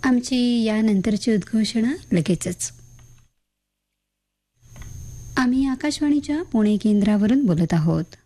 आमची यानंतरची उद्घोषणा लगेचच. आम्ही आकाशवाणीच्या पुणे केंद्रावरून बोलत आहोत.